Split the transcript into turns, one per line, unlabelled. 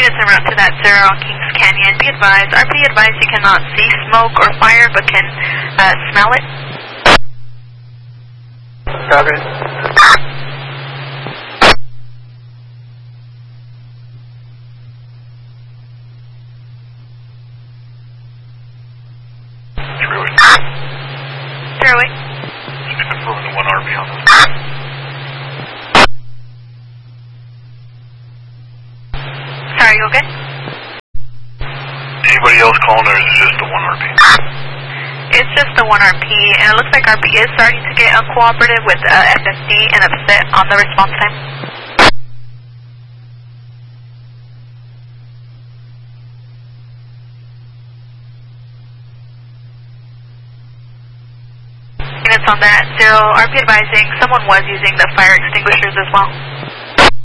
is en route to that 0 on Kings Canyon. Be advised, RP advised you cannot see smoke or fire, but can smell it.
Copy.
Fairway.
Just confirming the 1 RP on this.
Sorry, you okay?
Anybody else calling, or is it just the 1 RP?
It's just the 1 RP, and it looks like RP is starting to get uncooperative with FSD and upset on the response time. Units on that 0, RP advising someone was using the fire extinguishers as well.